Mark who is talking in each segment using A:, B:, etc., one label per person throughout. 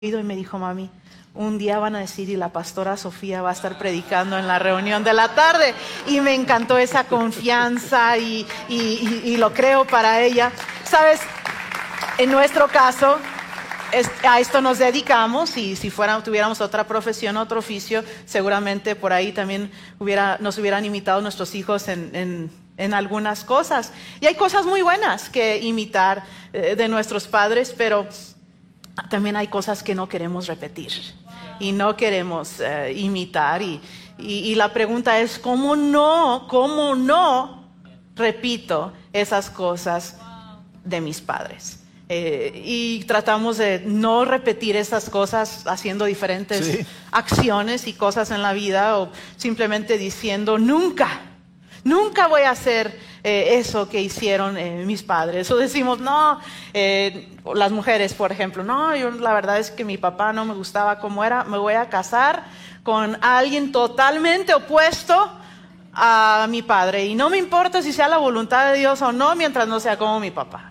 A: Y me dijo, mami, un día van a decir y la pastora Sofía va a estar predicando en la reunión de la tarde. Y me encantó esa confianza y lo creo para ella. Sabes, en nuestro caso, a esto nos dedicamos, y si tuviéramos otra profesión, otro oficio, seguramente por ahí también nos hubieran imitado nuestros hijos en algunas cosas. Y hay cosas muy buenas que imitar de nuestros padres, pero también hay cosas que no queremos repetir y no queremos imitar. Y la pregunta es, ¿cómo no repito esas cosas de mis padres? Y tratamos de no repetir esas cosas haciendo diferentes acciones y cosas en la vida, o simplemente diciendo nunca voy a hacer eso que hicieron mis padres. O decimos no, las mujeres por ejemplo, no, yo la verdad es que mi papá no me gustaba como era, me voy a casar con alguien totalmente opuesto a mi padre y no me importa si sea la voluntad de Dios o no, mientras no sea como mi papá.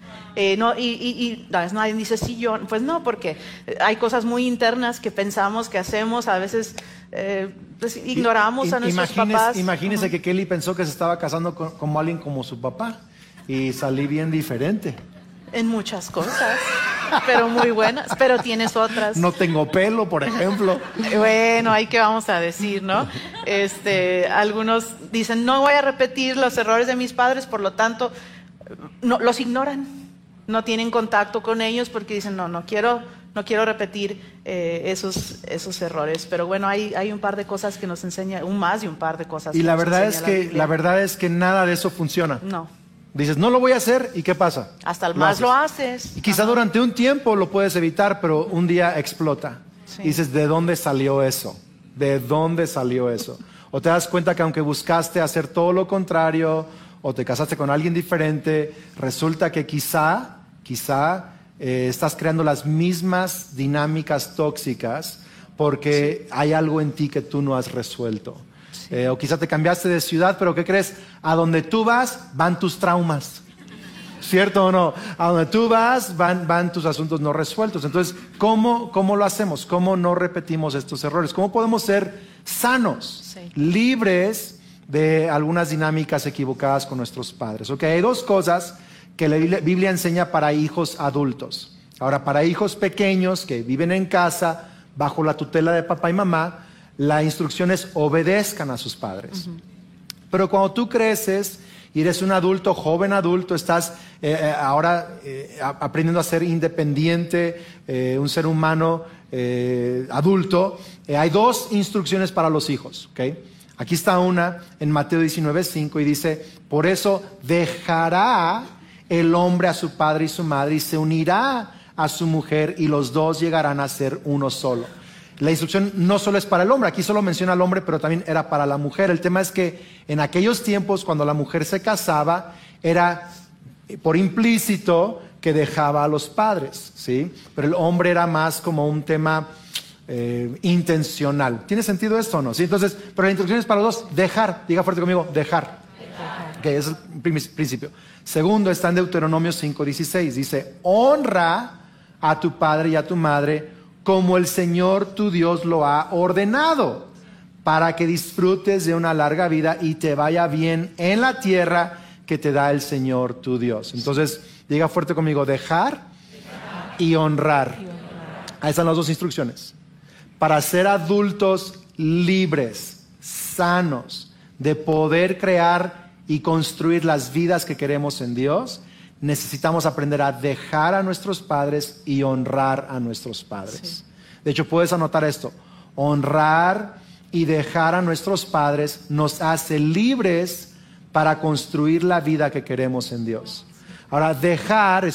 A: Nadie dice sí, yo, pues no, porque hay cosas muy internas que pensamos, que hacemos, a veces pues ignoramos a nuestros papás.
B: Imagínese que Kelly pensó que se estaba casando con alguien como su papá y salí bien diferente.
A: En muchas cosas, pero muy buenas, pero tienes otras.
B: No tengo pelo, por ejemplo.
A: Bueno, ahí qué vamos a decir, ¿no? Algunos dicen, no voy a repetir los errores de mis padres, por lo tanto, no, los ignoran. No tienen contacto con ellos porque dicen, no quiero repetir esos errores. Pero bueno, hay un par de cosas que nos enseña, más de un par de cosas.
B: Y la verdad es que nada de eso funciona.
A: No.
B: Dices, no lo voy a hacer, ¿y qué pasa?
A: Hasta el más lo haces.
B: Y quizá durante un tiempo lo puedes evitar, pero un día explota. Sí. Y dices, ¿de dónde salió eso? ¿De dónde salió eso? O te das cuenta que aunque buscaste hacer todo lo contrario, o te casaste con alguien diferente, resulta que quizá estás creando las mismas dinámicas tóxicas porque hay algo en ti que tú no has resuelto. Sí. O quizá te cambiaste de ciudad, pero ¿qué crees? A donde tú vas, van tus traumas. ¿Cierto o no? A donde tú vas, van tus asuntos no resueltos. Entonces, ¿cómo lo hacemos? ¿Cómo no repetimos estos errores? ¿Cómo podemos ser sanos, libres de algunas dinámicas equivocadas con nuestros padres? Okay, hay dos cosas que la Biblia enseña para hijos adultos. Ahora, para hijos pequeños que viven en casa, bajo la tutela de papá y mamá, la instrucción es obedezcan a sus padres. Pero cuando tú creces y eres un adulto, joven adulto, estás ahora aprendiendo a ser independiente, un ser humano adulto, hay dos instrucciones para los hijos, ¿okay? Aquí está una en Mateo 19:5 y dice, por eso dejará el hombre a su padre y su madre y se unirá a su mujer y los dos llegarán a ser uno solo. La instrucción no solo es para el hombre, aquí solo menciona al hombre, pero también era para la mujer. El tema es que en aquellos tiempos cuando la mujer se casaba era por implícito que dejaba a los padres, ¿sí? Pero el hombre era más como un tema intencional. ¿Tiene sentido esto o no? ¿Sí? Entonces, pero la instrucción es para los dos, dejar. Diga fuerte conmigo, dejar. Okay, ese es el principio. Segundo está en Deuteronomio 5:16. Dice, honra a tu padre y a tu madre como el Señor tu Dios lo ha ordenado, para que disfrutes de una larga vida y te vaya bien en la tierra que te da el Señor tu Dios. Entonces, diga fuerte conmigo, dejar y honrar. Ahí están las dos instrucciones. Para ser adultos libres, sanos, de poder crear y construir las vidas que queremos en Dios, necesitamos aprender a dejar a nuestros padres y honrar a nuestros padres. Sí. De hecho, puedes anotar esto. Honrar y dejar a nuestros padres nos hace libres para construir la vida que queremos en Dios. Ahora, dejar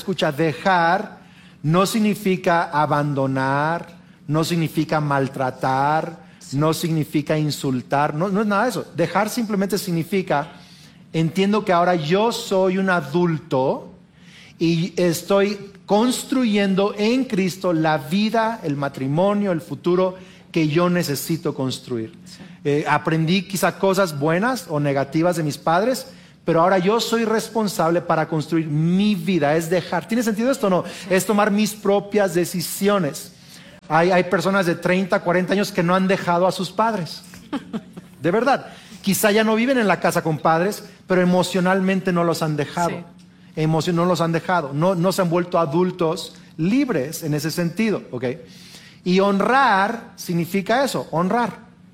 B: no significa abandonar, no significa maltratar, no significa insultar, no es nada de eso. Dejar simplemente significa, entiendo que ahora yo soy un adulto y estoy construyendo en Cristo la vida, el matrimonio, el futuro que yo necesito construir. Aprendí quizá cosas buenas o negativas de mis padres, pero ahora yo soy responsable para construir mi vida, es dejar. ¿Tiene sentido esto o no? Es tomar mis propias decisiones. Hay personas de 30, 40 años que no han dejado a sus padres. De verdad. Quizá ya no viven en la casa con padres, pero emocionalmente no los han dejado. Sí. No los han dejado. No se han vuelto adultos libres en ese sentido. ¿Okay? Y honrar significa eso, honrar.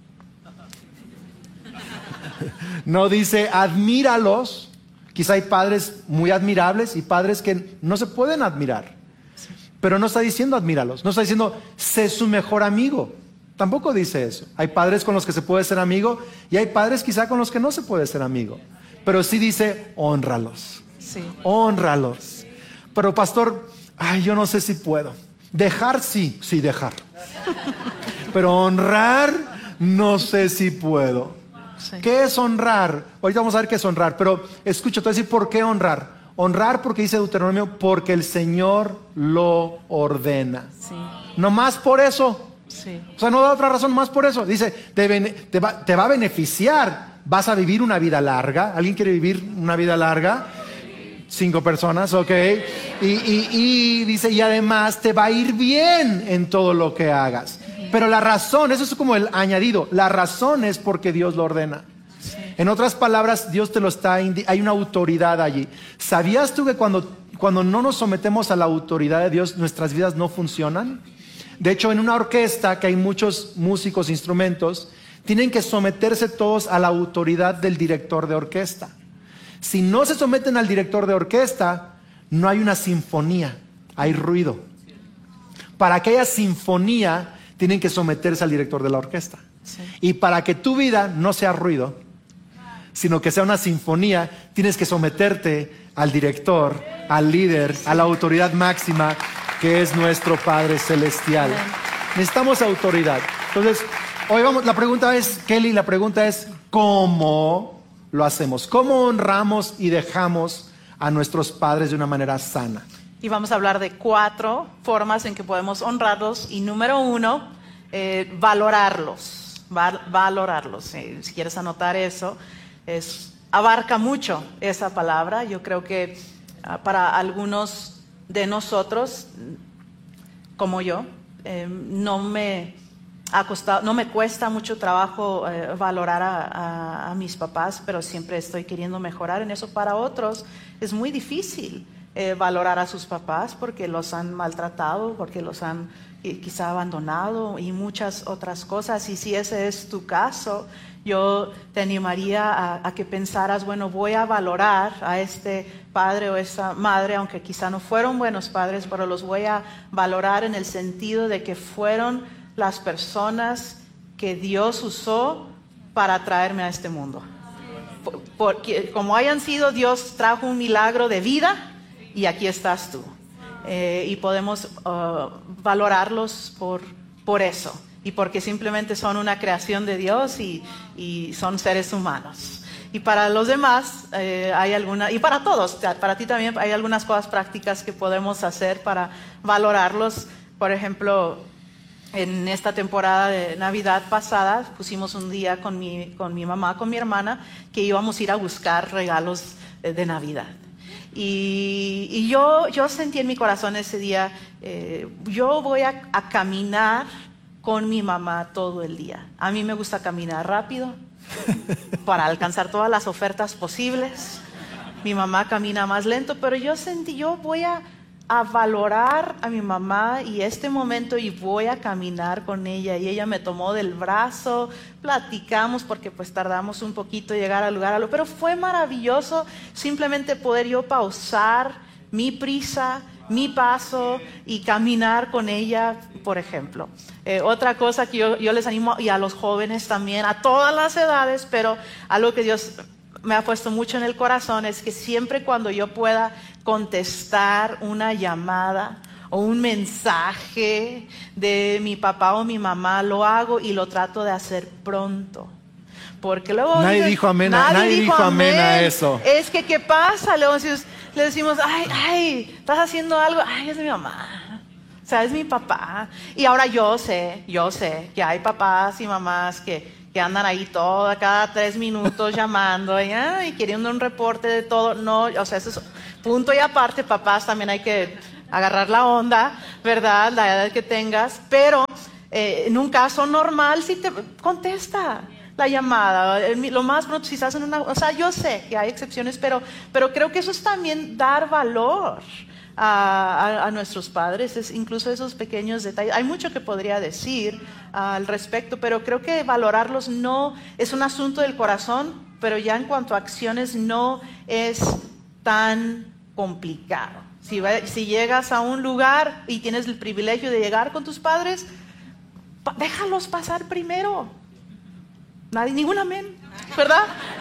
B: No dice admíralos. Quizá hay padres muy admirables y padres que no se pueden admirar. Pero no está diciendo admíralos. No está diciendo sé su mejor amigo. Tampoco dice eso. Hay padres con los que se puede ser amigo y hay padres quizá con los que no se puede ser amigo. Pero sí dice hónralos. Sí. Hónralos. Pero pastor, yo no sé si puedo. Dejar, sí dejar. Pero honrar, no sé si puedo. Sí. ¿Qué es honrar? Ahorita vamos a ver qué es honrar, pero escucha, te voy a decir por qué honrar. Honrar porque dice Deuteronomio, porque el Señor lo ordena. Sí. No más por eso. Sí. O sea, no da otra razón más por eso. Dice, te va a beneficiar. Vas a vivir una vida larga. ¿Alguien quiere vivir una vida larga? 5 personas, ok. Y dice, y además te va a ir bien en todo lo que hagas. Pero la razón, eso es como el añadido, la razón es porque Dios lo ordena. Sí. En otras palabras, Dios te lo está hay una autoridad allí. ¿Sabías tú que cuando no nos sometemos a la autoridad de Dios, nuestras vidas no funcionan? De hecho, en una orquesta, que hay muchos músicos, instrumentos, tienen que someterse todos a la autoridad del director de orquesta. Si no se someten al director de orquesta, no hay una sinfonía, hay ruido. Para que haya sinfonía, tienen que someterse al director de la orquesta. Sí. Y para que tu vida no sea ruido, sino que sea una sinfonía, tienes que someterte al director, al líder, a la autoridad máxima, que es nuestro Padre Celestial. Necesitamos autoridad. Entonces, hoy la pregunta es, Kelly, ¿cómo lo hacemos? ¿Cómo honramos y dejamos a nuestros padres de una manera sana?
A: Y vamos a hablar de 4 formas en que podemos honrarlos. Y número 1, valorarlos. Valorarlos. Si quieres anotar eso, abarca mucho esa palabra. Yo creo que para algunos de nosotros, como yo, no me cuesta mucho trabajo valorar a mis papás, pero siempre estoy queriendo mejorar en eso. Para otros es muy difícil valorar a sus papás porque los han maltratado, porque los han quizá abandonado y muchas otras cosas. Y si ese es tu caso, yo te animaría a que pensaras, bueno, voy a valorar a este padre o esta madre, aunque quizá no fueron buenos padres, pero los voy a valorar en el sentido de que fueron las personas que Dios usó para traerme a este mundo. Porque como hayan sido, Dios trajo un milagro de vida y aquí estás tú. Y podemos valorarlos por eso. Y porque simplemente son una creación de Dios y son seres humanos. Y para los demás hay alguna, y para todos, para ti también hay algunas cosas prácticas que podemos hacer para valorarlos. Por ejemplo, en esta temporada de Navidad pasada pusimos un día con mi mamá, con mi hermana, que íbamos a ir a buscar regalos de Navidad. Y yo sentí en mi corazón ese día, yo voy a caminar con mi mamá todo el día. A mí me gusta caminar rápido para alcanzar todas las ofertas posibles. Mi mamá camina más lento, pero yo voy a valorar a mi mamá y este momento y voy a caminar con ella. Y ella me tomó del brazo, platicamos porque pues tardamos un poquito en llegar al lugar, pero fue maravilloso simplemente poder yo pausar mi prisa, mi paso y caminar con ella, por ejemplo. Otra cosa que yo les animo, y a los jóvenes también, a todas las edades, pero algo que Dios me ha puesto mucho en el corazón es que siempre cuando yo pueda contestar una llamada o un mensaje de mi papá o mi mamá, lo hago y lo trato de hacer pronto. Porque luego
B: nadie dijo amén a eso.
A: Es que ¿qué pasa? Luego le decimos, ay, estás haciendo algo, ay, es mi mamá. O sea, es mi papá. Y ahora yo sé que hay papás y mamás que andan ahí cada 3 minutos llamando y queriendo un reporte de todo. No, o sea, eso es punto y aparte. Papás también hay que agarrar la onda, ¿verdad? La edad que tengas. Pero en un caso normal, si te contesta la llamada, lo más pronto, si estás en una... O sea, yo sé que hay excepciones, pero creo que eso es también dar valor a nuestros padres, incluso esos pequeños detalles. Hay mucho que podría decir al respecto, pero creo que valorarlos no es un asunto del corazón, pero ya en cuanto a acciones no es tan complicado. Si llegas a un lugar y tienes el privilegio de llegar con tus padres, déjalos pasar primero. Ningún amén, ¿verdad?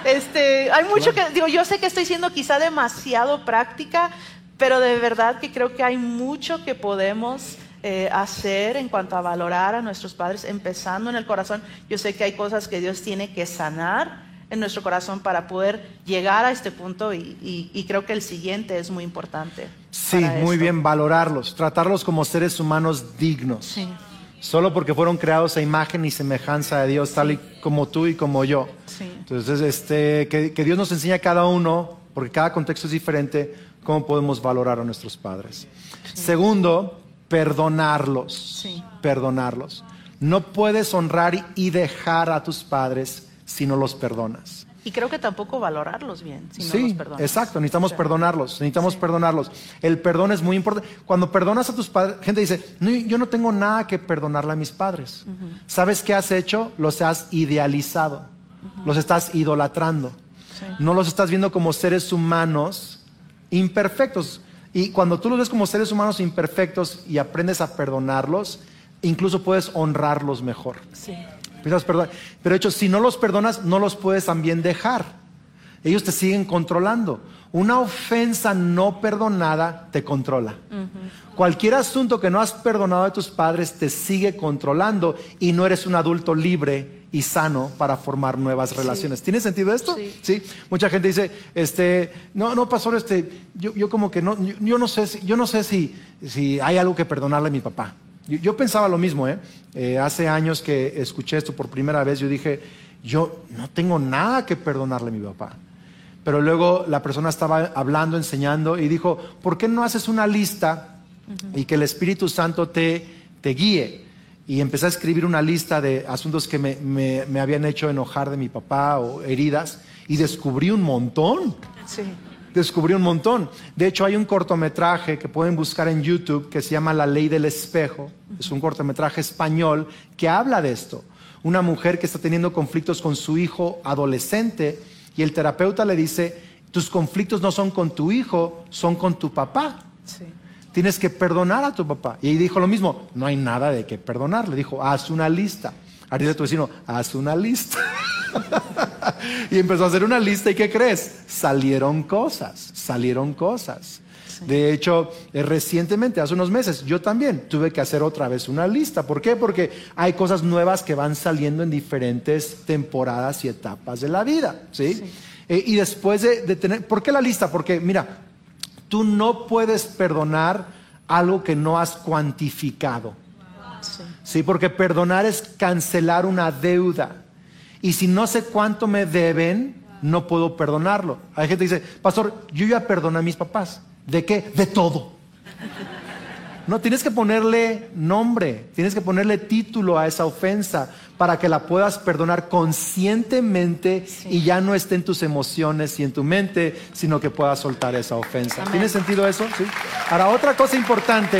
A: Hay mucho que, digo, yo sé que estoy siendo quizá demasiado práctica, pero de verdad que creo que hay mucho que podemos hacer en cuanto a valorar a nuestros padres, empezando en el corazón. Yo sé que hay cosas que Dios tiene que sanar en nuestro corazón para poder llegar a este punto y creo que el siguiente es muy importante.
B: Sí, muy bien, valorarlos, tratarlos como seres humanos dignos.
A: Sí.
B: Solo porque fueron creados a imagen y semejanza de Dios, tal y como tú y como yo.
A: Sí.
B: Entonces, que Dios nos enseñe a cada uno, porque cada contexto es diferente, cómo podemos valorar a nuestros padres. Sí. Segundo, perdonarlos.
A: Sí.
B: Perdonarlos. No puedes honrar y dejar a tus padres si no los perdonas.
A: Y creo que tampoco valorarlos bien si no
B: Sí,
A: los perdonas.
B: exacto, necesitamos perdonarlos, perdonarlos. El perdón es muy importante. Cuando perdonas a tus padres, gente dice, no, yo no tengo nada que perdonarle a mis padres. ¿Sabes qué has hecho? Los has idealizado, los estás idolatrando.
A: Sí.
B: No los estás viendo como seres humanos imperfectos. Y cuando tú los ves como seres humanos imperfectos y aprendes a perdonarlos, incluso puedes honrarlos mejor.
A: Sí.
B: Pero de hecho, si no los perdonas, no los puedes también dejar. Ellos te siguen controlando. Una ofensa no perdonada te controla. Cualquier asunto que no has perdonado de tus padres te sigue controlando y no eres un adulto libre y sano para formar nuevas relaciones. ¿Tiene sentido esto?
A: Sí.
B: Sí. Mucha gente dice, no, pastor, yo como que no, yo no sé si hay algo que perdonarle a mi papá. Yo pensaba lo mismo, hace años que escuché esto por primera vez, yo dije, yo no tengo nada que perdonarle a mi papá. Pero luego la persona estaba hablando, enseñando y dijo, ¿por qué no haces una lista y que el Espíritu Santo te guíe? Y empecé a escribir una lista de asuntos que me habían hecho enojar de mi papá o heridas y descubrí un montón.
A: Sí.
B: Descubrí un montón. De hecho, hay un cortometraje que pueden buscar en YouTube que se llama La Ley del Espejo. Es un cortometraje español que habla de esto. Una mujer que está teniendo conflictos con su hijo adolescente y el terapeuta le dice, tus conflictos no son con tu hijo, son con tu papá.
A: Sí.
B: Tienes que perdonar a tu papá. Y dijo lo mismo, no hay nada de que perdonar. Le dijo, haz una lista. Ahorita tu vecino, haz una lista. Y empezó a hacer una lista y ¿qué crees? Salieron cosas. Sí. De hecho, recientemente, hace unos meses, yo también tuve que hacer otra vez una lista. ¿Por qué? Porque hay cosas nuevas que van saliendo en diferentes temporadas y etapas de la vida. ¿Sí? Sí. Y después de tener... ¿Por qué la lista? Porque, mira, tú no puedes perdonar algo que no has cuantificado.
A: Sí.
B: Sí, porque perdonar es cancelar una deuda. Y si no sé cuánto me deben, no puedo perdonarlo. Hay gente que dice, pastor, yo ya perdoné a mis papás. ¿De qué? De todo. No, tienes que ponerle nombre, tienes que ponerle título a esa ofensa para que la puedas perdonar conscientemente y ya no esté en tus emociones y en tu mente, sino que puedas soltar esa ofensa.
A: Amén.
B: ¿Tiene sentido eso? Sí. Ahora, otra cosa importante,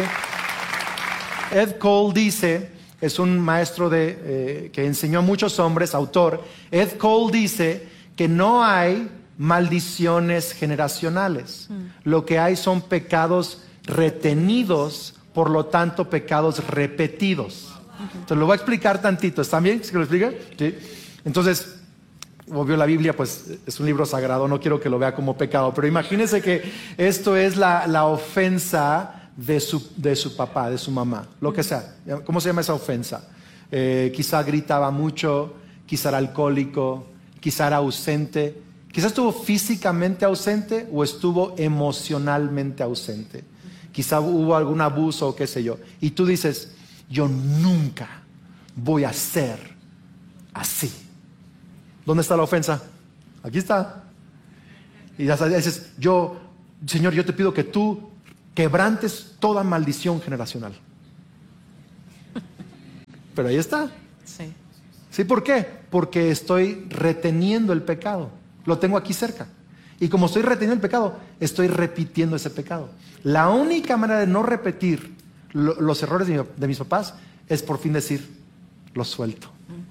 B: Ed Cole dice, es un maestro que enseñó a muchos hombres, autor. Ed Cole dice que no hay maldiciones generacionales. Lo que hay son pecados retenidos, por lo tanto pecados repetidos. Entonces lo voy a explicar tantito. ¿Están bien? ¿Sí que lo explique? Sí. Entonces, obvio la Biblia pues es un libro sagrado, no quiero que lo vea como pecado, pero imagínense que esto es la ofensa de su papá, de su mamá, lo que sea. ¿Cómo se llama esa ofensa? Quizá gritaba mucho, quizá era alcohólico, quizá era ausente, quizá estuvo físicamente ausente o estuvo emocionalmente ausente. Quizá hubo algún abuso o qué sé yo. Y tú dices, yo nunca voy a ser así. ¿Dónde está la ofensa? Aquí está. Y ya dices, Señor, yo te pido que tú quebrantes toda maldición generacional. pero ahí está.
A: Sí.
B: ¿Sí? ¿Por qué? Porque estoy reteniendo el pecado. Lo tengo aquí cerca. Y como estoy reteniendo el pecado, estoy repitiendo ese pecado. La única manera de no repetir los errores de mis papás es por fin decir, lo suelto.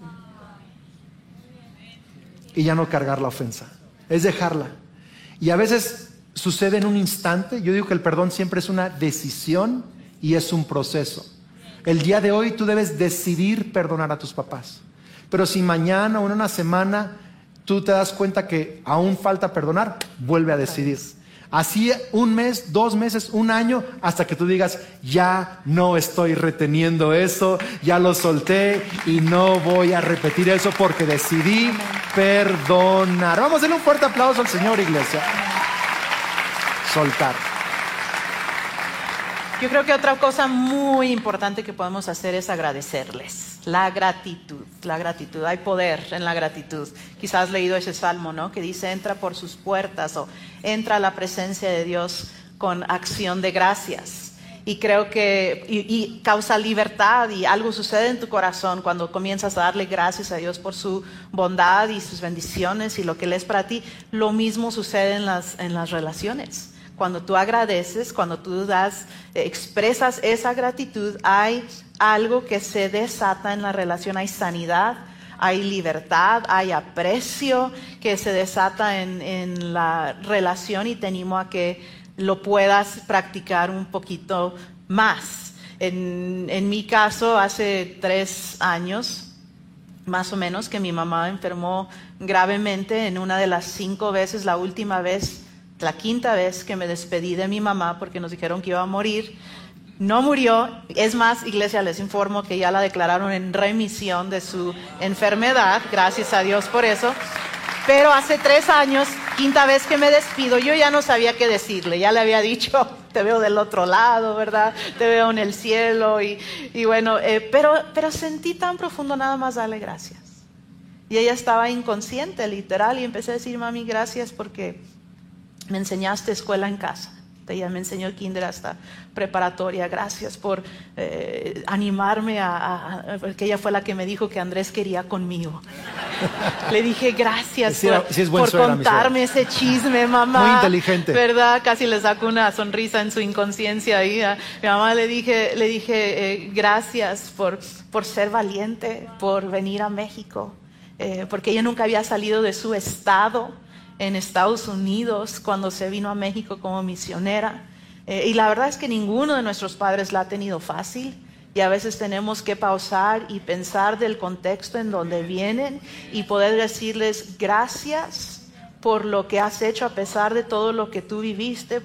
B: Y ya no cargar la ofensa. Es dejarla. Y a veces sucede en un instante. Yo digo que el perdón siempre es una decisión y es un proceso. El día de hoy tú debes decidir perdonar a tus papás. Pero si mañana o en una semana tú te das cuenta que aún falta perdonar, vuelve a decidir. Así 1 mes, 2 meses, 1 año, hasta que tú digas, ya no estoy reteniendo eso, ya lo solté y no voy a repetir eso porque decidí perdonar. Vamos a darle un fuerte aplauso al Señor, iglesia. Soltar.
A: Yo creo que otra cosa muy importante que podemos hacer es agradecerles. La gratitud, la gratitud. Hay poder en la gratitud. Quizás has leído ese salmo, ¿no? Que dice, entra por sus puertas o entra a la presencia de Dios con acción de gracias. Y creo que y causa libertad y algo sucede en tu corazón cuando comienzas a darle gracias a Dios por su bondad y sus bendiciones y lo que Él es para ti. Lo mismo sucede en las relaciones. Cuando tú agradeces, cuando tú expresas esa gratitud, hay algo que se desata en la relación, hay sanidad, hay libertad, hay aprecio que se desata en la relación y te animo a que lo puedas practicar un poquito más. En mi caso, hace 3 años, más o menos, que mi mamá enfermó gravemente en una de las 5 veces, la última vez, la 5ª vez que me despedí de mi mamá porque nos dijeron que iba a morir. No murió, es más, iglesia, les informo que ya la declararon en remisión de su enfermedad, gracias a Dios por eso. Pero hace 3 años, 5ª vez que me despido, yo ya no sabía qué decirle, ya le había dicho, te veo del otro lado, ¿verdad? Te veo en el cielo y bueno, pero sentí tan profundo nada más darle gracias. Y ella estaba inconsciente, literal, y empecé a decir, mami, gracias porque me enseñaste escuela en casa. Ella me enseñó el kinder hasta preparatoria. Gracias por animarme porque ella fue la que me dijo que Andrés quería conmigo. Le dije gracias por contarme ese chisme, mamá.
B: Muy inteligente.
A: ¿Verdad? Casi le saco una sonrisa en su inconsciencia ahí. A mi mamá le dije gracias por ser valiente, por venir a México. Porque ella nunca había salido de su estado en Estados Unidos cuando se vino a México como misionera. Y la verdad es que ninguno de nuestros padres la ha tenido fácil. Y a veces tenemos que pausar y pensar del contexto en donde vienen y poder decirles gracias por lo que has hecho a pesar de todo lo que tú viviste,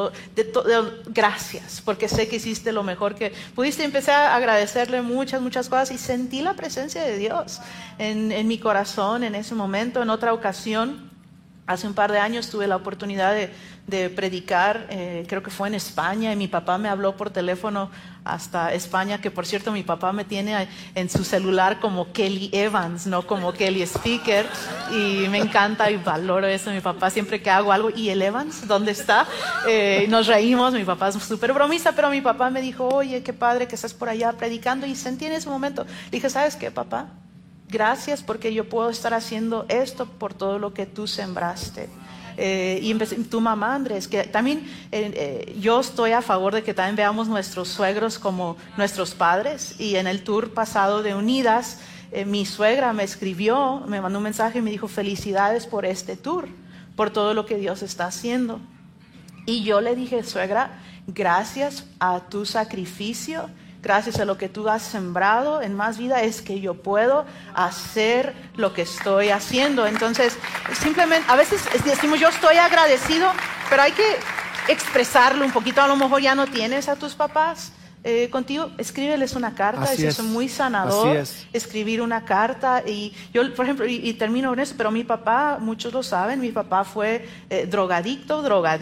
A: gracias, porque sé que hiciste lo mejor que pudiste. Empecé a agradecerle muchas cosas y sentí la presencia de Dios en mi corazón en ese momento. En otra ocasión, hace un par de años, tuve la oportunidad de predicar, creo que fue en España, y mi papá me habló por teléfono hasta España, que por cierto mi papá me tiene en su celular como Kelly Evans, no como Kelly Speaker, y me encanta y valoro eso. Mi papá siempre que hago algo, ¿y el Evans? ¿Dónde está? Nos reímos, mi papá es súper bromista, pero mi papá me dijo, oye, qué padre que estás por allá predicando, y sentí en ese momento, le dije, ¿sabes qué, papá? Gracias porque yo puedo estar haciendo esto por todo lo que tú sembraste. Y empecé, tu mamá, Andrés, que también yo estoy a favor de que también veamos nuestros suegros como nuestros padres. Y en el tour pasado de Unidas, mi suegra me escribió, me mandó un mensaje y me dijo, felicidades por este tour, por todo lo que Dios está haciendo. Y yo le dije, suegra, gracias a tu sacrificio, gracias a lo que tú has sembrado en Más Vida, es que yo puedo hacer lo que estoy haciendo. Entonces, simplemente, a veces decimos, yo estoy agradecido, pero hay que expresarlo un poquito. A lo mejor ya no tienes a tus papás contigo, escríbeles una carta. Es muy sanador escribir una carta. Y yo, por ejemplo, y termino con eso, pero mi papá, muchos lo saben, mi papá fue drogadicto,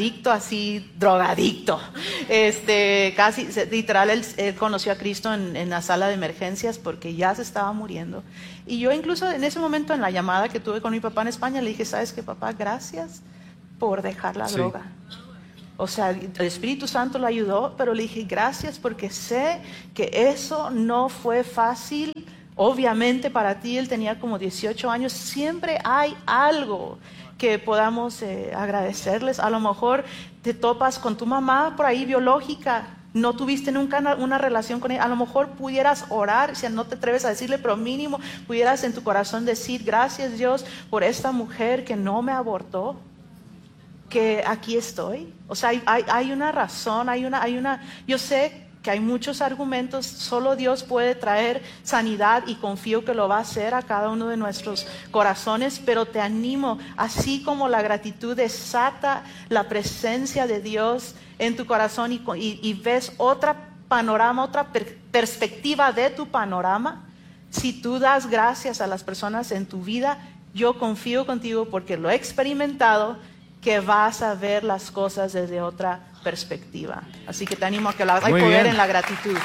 A: casi literal, él conoció a Cristo en la sala de emergencias porque ya se estaba muriendo. Y yo incluso en ese momento, en la llamada que tuve con mi papá en España, le dije, ¿sabes qué, papá? Gracias por dejar la droga. O sea, el Espíritu Santo lo ayudó, pero le dije gracias porque sé que eso no fue fácil Obviamente para ti él tenía como 18 años. Siempre hay algo que podamos agradecerles. A lo mejor te topas con tu mamá por ahí biológica, no tuviste nunca una relación con ella. A lo mejor pudieras orar, si no te atreves a decirle, pero mínimo pudieras en tu corazón decir: gracias Dios por esta mujer que no me abortó, que aquí estoy. O sea, hay una razón, yo sé que hay muchos argumentos. Solo Dios puede traer sanidad y confío que lo va a hacer a cada uno de nuestros corazones, pero te animo, así como la gratitud desata la presencia de Dios en tu corazón y ves otro panorama, otra perspectiva de tu panorama. Si tú das gracias a las personas en tu vida, yo confío contigo porque lo he experimentado, que vas a ver las cosas desde otra perspectiva. Así que te animo a que hay
B: Muy
A: poder
B: bien.
A: en la gratitud.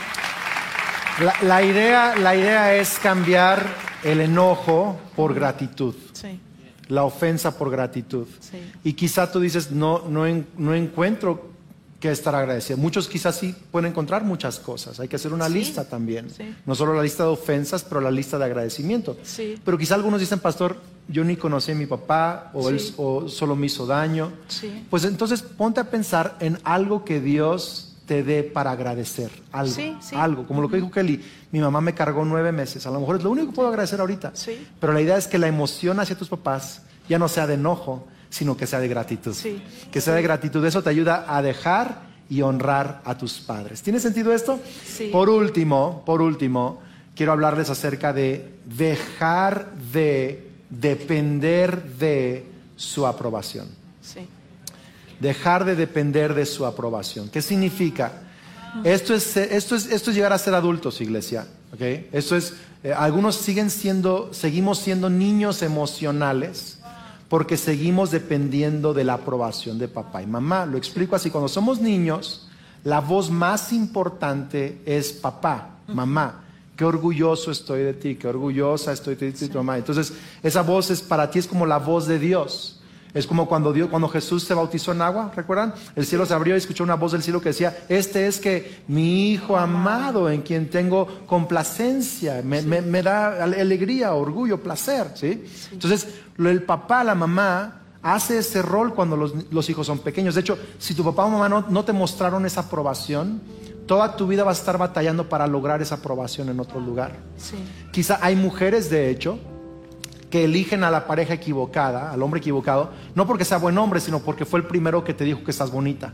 B: La idea es cambiar el enojo por gratitud,
A: Sí,
B: la ofensa por gratitud.
A: sí.
B: Y quizá tú dices, no encuentro que estar agradecido. Muchos quizás sí pueden encontrar muchas cosas. Hay que hacer una
A: Sí,
B: lista también.
A: sí.
B: No solo la lista de ofensas, pero la lista de agradecimiento.
A: Sí.
B: Pero quizá algunos dicen, pastor, yo ni conocí a mi papá, o
A: Sí.
B: él o solo me hizo daño.
A: Sí.
B: Pues entonces ponte a pensar en algo que Dios te dé para agradecer. Algo,
A: Sí, sí.
B: algo. Como lo que dijo Kelly, mi mamá me cargó 9 meses. A lo mejor es lo único que puedo agradecer ahorita.
A: Sí.
B: Pero la idea es que la emoción hacia tus papás ya no sea de enojo, sino que sea de gratitud.
A: Sí.
B: Que sea de gratitud. Eso te ayuda a dejar y honrar a tus padres. ¿Tiene sentido esto?
A: Sí.
B: Por último, quiero hablarles acerca de dejar de depender de su aprobación.
A: Sí.
B: Dejar de depender de su aprobación. ¿Qué significa? Esto es llegar a ser adultos, iglesia. ¿Okay? Esto es, algunos seguimos siendo niños emocionales porque seguimos dependiendo de la aprobación de papá y mamá. Lo explico así: cuando somos niños, la voz más importante es papá, mamá. Qué orgulloso estoy de ti, qué orgullosa estoy de ti, tu mamá. Entonces, esa voz para ti es como la voz de Dios. Es como cuando Jesús se bautizó en agua, ¿recuerdan? El cielo se abrió y escuchó una voz del cielo que decía: este es que mi hijo amado, en quien tengo complacencia, me da alegría, orgullo, placer, ¿sí? Entonces, el papá, la mamá hace ese rol cuando los hijos son pequeños. De hecho, si tu papá o mamá no te mostraron esa aprobación, toda tu vida vas a estar batallando para lograr esa aprobación en otro lugar.
A: Sí.
B: Quizá hay mujeres, de hecho, que eligen a la pareja equivocada, al hombre equivocado, no porque sea buen hombre, sino porque fue el primero que te dijo que estás bonita.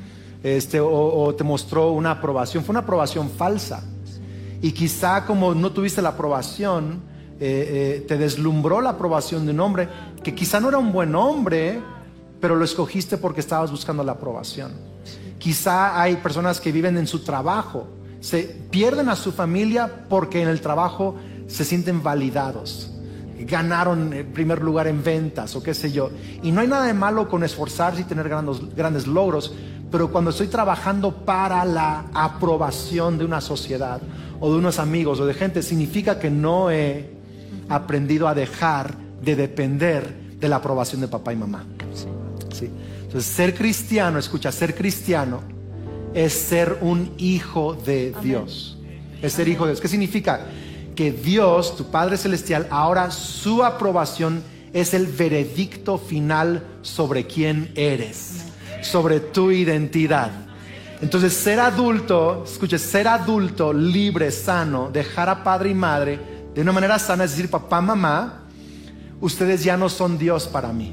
B: O te mostró una aprobación. Fue una aprobación falsa. Y quizá como no tuviste la aprobación, te deslumbró la aprobación de un hombre que quizá no era un buen hombre, pero lo escogiste porque estabas buscando la aprobación. Quizá hay personas que viven en su trabajo, se pierden a su familia porque en el trabajo se sienten validados, ganaron el primer lugar en ventas o qué sé yo. Y no hay nada de malo con esforzarse y tener grandes logros, pero cuando estoy trabajando para la aprobación de una sociedad o de unos amigos o de gente, significa que no he aprendido a dejar de depender de la aprobación de papá y mamá. Sí. Entonces, ser cristiano, escucha, ser cristiano es ser un hijo de Dios. Es ser hijo de Dios. ¿Qué significa? Que Dios, tu Padre Celestial, ahora su aprobación es el veredicto final sobre quién eres, sobre tu identidad. Entonces, ser adulto, escuche, ser adulto, libre, sano, dejar a padre y madre de una manera sana, es decir, papá, mamá, ustedes ya no son Dios para mí.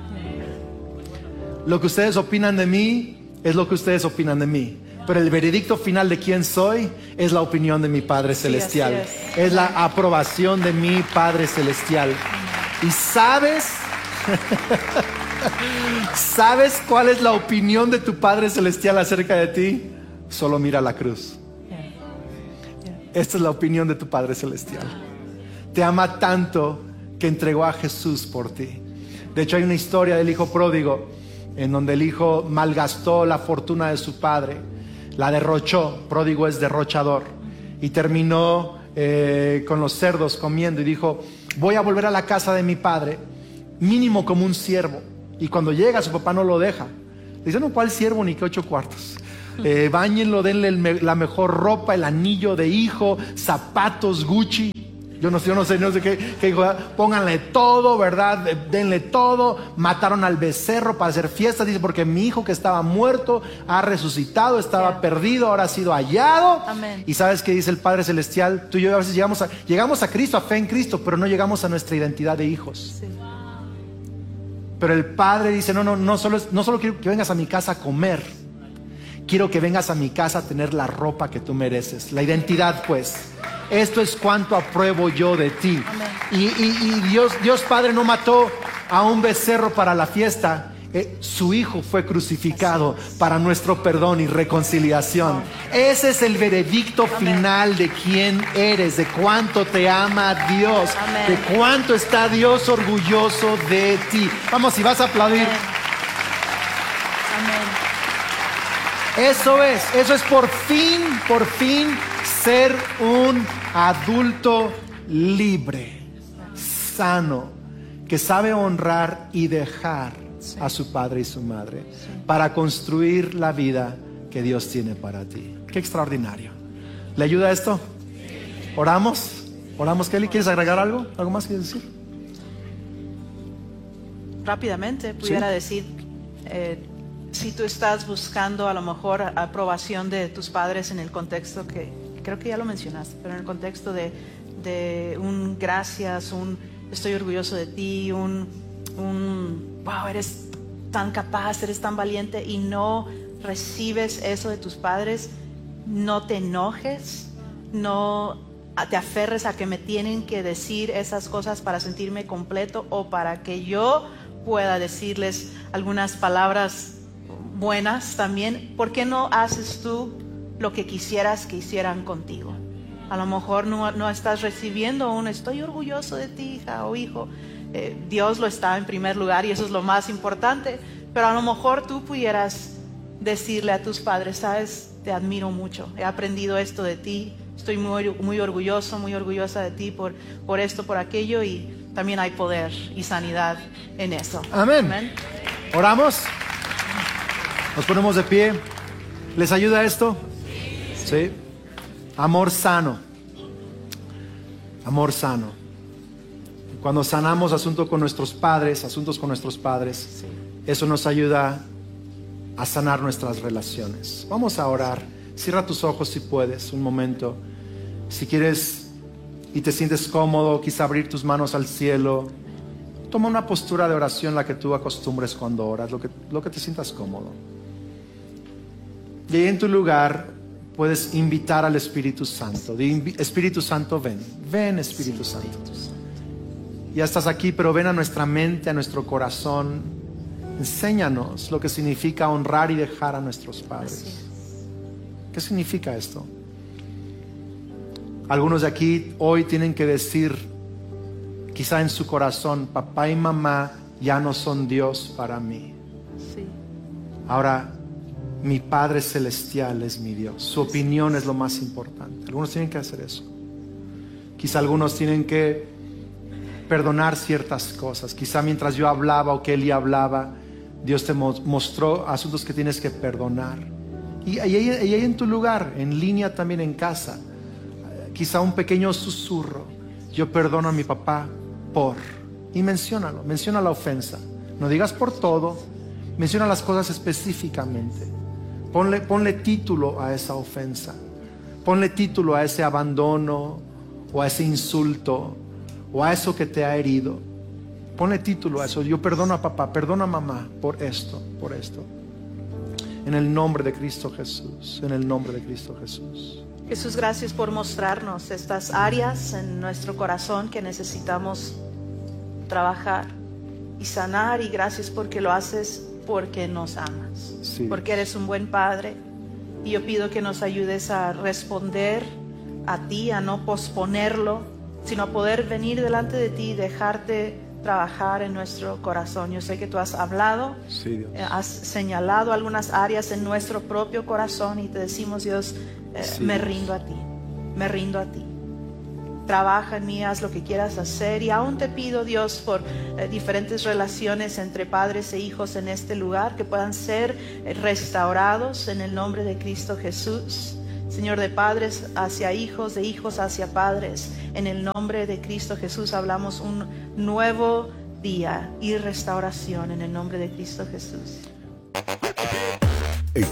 B: Lo que ustedes opinan de mí es lo que ustedes opinan de mí. Pero el veredicto final de quién soy es la opinión de mi Padre Celestial.
A: Sí,
B: es la aprobación de mi Padre Celestial. Y sabes, ¿sabes cuál es la opinión de tu Padre Celestial acerca de ti? Solo mira la cruz. Esta es la opinión de tu Padre Celestial. Te ama tanto que entregó a Jesús por ti. De hecho, hay una historia del hijo pródigo en donde el hijo malgastó la fortuna de su padre, la derrochó. Pródigo es derrochador, y terminó con los cerdos comiendo, y dijo: voy a volver a la casa de mi padre, mínimo como un siervo. Y cuando llega, su papá no lo deja. Le dice: no, ¿cuál siervo ni qué 8 cuartos? Báñenlo, denle la mejor ropa, el anillo de hijo, zapatos Gucci. Yo no sé qué dijo. Pónganle todo, ¿verdad? Denle todo. Mataron al becerro para hacer fiestas. Dice, porque mi hijo que estaba muerto ha resucitado, estaba perdido, ahora ha sido hallado.
A: Amén.
B: Y ¿sabes qué dice el Padre Celestial? Tú y yo a veces llegamos a Cristo, a fe en Cristo, pero no llegamos a nuestra identidad de hijos.
A: Sí.
B: Pero el Padre dice, no solo quiero que vengas a mi casa a comer. Quiero que vengas a mi casa a tener la ropa que tú mereces. La identidad, pues. Esto es cuánto apruebo yo de ti. Y Dios Padre no mató a un becerro para la fiesta. Su Hijo fue crucificado para nuestro perdón y reconciliación. Ese es el veredicto final de quién eres, de cuánto te ama Dios, de cuánto está Dios orgulloso de ti. Vamos, si vas a aplaudir. Eso es por fin ser un adulto libre, sano, que sabe honrar y dejar a su padre y su madre para construir la vida que Dios tiene para ti. Qué extraordinario. ¿Le ayuda esto? ¿Oramos? Kelly, ¿quieres agregar algo? ¿Algo más que decir?
A: Rápidamente pudiera decir, si tú estás buscando a lo mejor aprobación de tus padres en el contexto que creo que ya lo mencionaste, pero en el contexto de un gracias, un estoy orgulloso de ti, un wow, eres tan capaz, eres tan valiente, y no recibes eso de tus padres, no te enojes, no te aferres a que me tienen que decir esas cosas para sentirme completo o para que yo pueda decirles algunas palabras buenas también. ¿Por qué no haces tú lo que quisieras que hicieran contigo? A lo mejor no estás recibiendo un estoy orgulloso de ti, hija o hijo. Dios lo está en primer lugar y eso es lo más importante, pero a lo mejor tú pudieras decirle a tus padres, sabes, te admiro mucho, he aprendido esto de ti, estoy muy orgulloso, muy orgullosa de ti por esto, por aquello, y también hay poder y sanidad en eso.
B: Amén.
A: Amén.
B: ¿Oramos? Nos ponemos de pie. ¿Les ayuda esto? Sí. Amor sano. Amor sano. Cuando sanamos asuntos con nuestros padres, eso nos ayuda a sanar nuestras relaciones. Vamos a orar. Cierra tus ojos si puedes, un momento. Si quieres y te sientes cómodo, quizá abrir tus manos al cielo. Toma una postura de oración, la que tú acostumbres cuando oras, lo que te sientas cómodo. Y ahí en tu lugar puedes invitar al Espíritu Santo. Espíritu Santo, ven Espíritu Santo. Ya estás aquí, pero ven a nuestra mente, a nuestro corazón. Enséñanos lo que significa honrar y dejar a nuestros padres. ¿Qué significa esto? Algunos de aquí hoy tienen que decir, quizá en su corazón, papá y mamá ya no son Dios para mí.
A: Sí.
B: Ahora, mi Padre Celestial es mi Dios. Su opinión es lo más importante. Algunos tienen que hacer eso. Quizá algunos tienen que perdonar ciertas cosas. Quizá mientras yo hablaba o Kelly hablaba, Dios te mostró asuntos que tienes que perdonar. Y ahí en tu lugar, en línea también en casa, quizá un pequeño susurro. Yo perdono a mi papá por... Y menciona la ofensa. No digas por todo, menciona las cosas específicamente. Ponle título a esa ofensa. Ponle título a ese abandono o a ese insulto o a eso que te ha herido. Ponle título a eso. Yo perdono a papá, perdono a mamá por esto. En el nombre de Cristo Jesús. En el nombre de Cristo Jesús.
A: Jesús, gracias por mostrarnos estas áreas en nuestro corazón que necesitamos trabajar y sanar, y gracias porque lo haces porque nos amas,
B: sí,
A: porque eres un buen Padre. Y yo pido que nos ayudes a responder a ti, a no posponerlo, sino a poder venir delante de ti y dejarte trabajar en nuestro corazón. Yo sé que tú has hablado,
B: sí, Dios.
A: Has señalado algunas áreas en nuestro propio corazón y te decimos, Dios,
B: Sí,
A: me rindo a ti, me rindo a ti. Trabaja en mí, haz lo que quieras hacer. Y aún te pido, Dios, por diferentes relaciones entre padres e hijos en este lugar, que puedan ser restaurados en el nombre de Cristo Jesús. Señor, de padres hacia hijos, de hijos hacia padres. En el nombre de Cristo Jesús hablamos un nuevo día y restauración en el nombre de Cristo Jesús.
C: En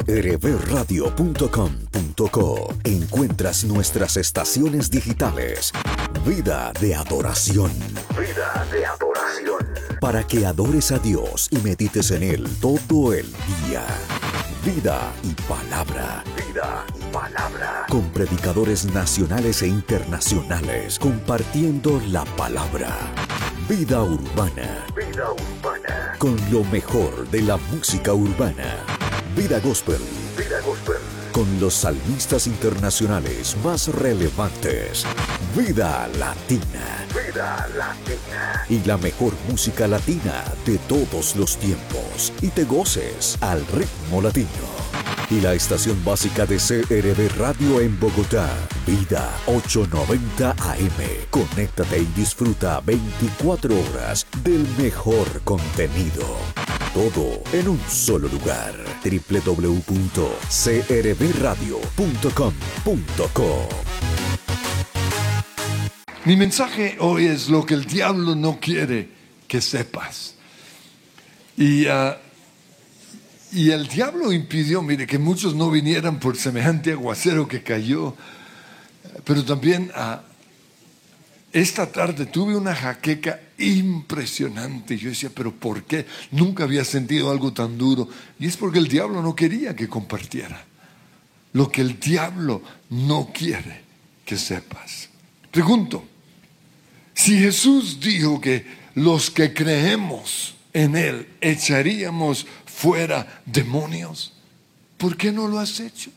C: crbradio.com.co encuentras nuestras estaciones digitales. Vida de adoración. Vida de adoración. Para que adores a Dios y medites en Él todo el día. Vida y palabra. Vida y palabra. Con predicadores nacionales e internacionales compartiendo la palabra. Vida urbana. Vida urbana. Con lo mejor de la música urbana. Vida gospel. Vida gospel. Con los salmistas internacionales más relevantes. Vida latina. Vida latina. Y la mejor música latina de todos los tiempos. Y te goces al ritmo latino. Y la estación básica de CRB Radio en Bogotá. Vida 890 AM. Conéctate y disfruta 24 horas del mejor contenido. Todo en un solo lugar. www.crbradio.com.co.
D: Mi mensaje hoy es lo que el diablo no quiere que sepas. Y el diablo impidió, mire, que muchos no vinieran por semejante aguacero que cayó. Pero también esta tarde tuve una jaqueca impresionante. Yo decía, ¿pero por qué? Nunca había sentido algo tan duro. Y es porque el diablo no quería que compartiera lo que el diablo no quiere que sepas. Pregunto, si Jesús dijo que los que creemos en Él echaríamos fuera demonios, ¿por qué no lo has hecho?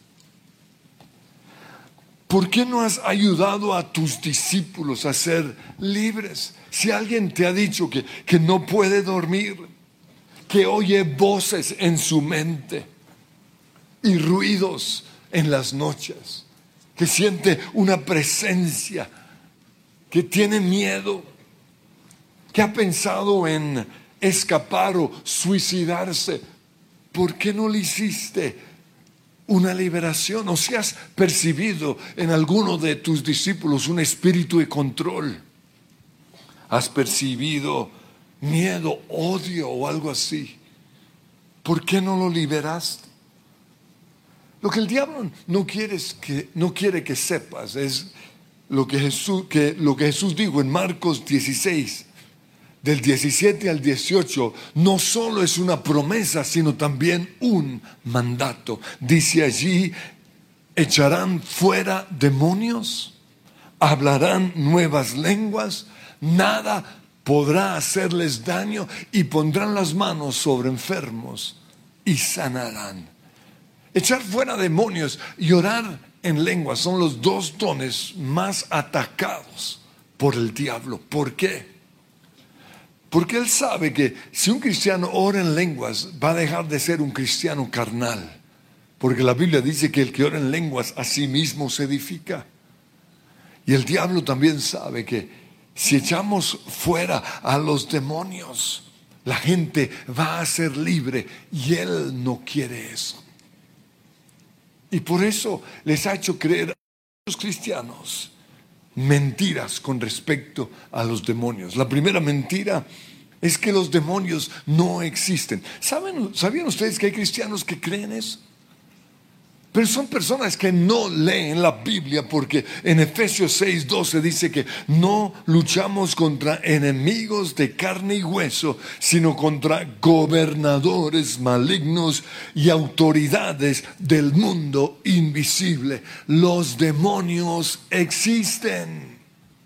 D: ¿Por qué no has ayudado a tus discípulos a ser libres? Si alguien te ha dicho que no puede dormir, que oye voces en su mente y ruidos en las noches, que siente una presencia, que tiene miedo, que ha pensado en escapar o suicidarse, ¿por qué no le hiciste una liberación? O si has percibido en alguno de tus discípulos un espíritu de control, has percibido miedo, odio o algo así, ¿por qué no lo liberaste? Lo que el diablo no quiere que sepas es lo que Jesús dijo en Marcos 16, del 17 al 18, no solo es una promesa, sino también un mandato. Dice allí, echarán fuera demonios, hablarán nuevas lenguas, nada podrá hacerles daño y pondrán las manos sobre enfermos y sanarán. Echar fuera demonios y orar en lenguas son los dos dones más atacados por el diablo. ¿Por qué? Porque él sabe que si un cristiano ora en lenguas va a dejar de ser un cristiano carnal. Porque la Biblia dice que el que ora en lenguas a sí mismo se edifica. Y el diablo también sabe que si echamos fuera a los demonios, la gente va a ser libre y él no quiere eso. Y por eso les ha hecho creer a los cristianos mentiras con respecto a los demonios. La primera mentira es que los demonios no existen. ¿Sabían ustedes que hay cristianos que creen eso? Pero son personas que no leen la Biblia, porque en Efesios 6:12 dice que no luchamos contra enemigos de carne y hueso, sino contra gobernadores malignos y autoridades del mundo invisible. Los demonios existen.